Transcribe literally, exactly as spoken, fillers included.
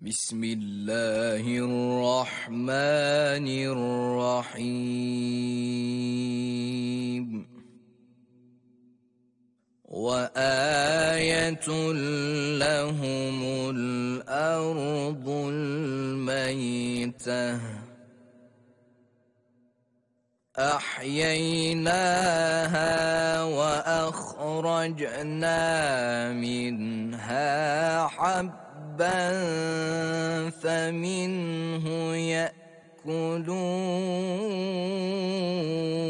بسم الله الرحمن الرحيم وآية لهم الأرض الميتة أحييناها وأخرجنا منها حبا فمنه يأكلون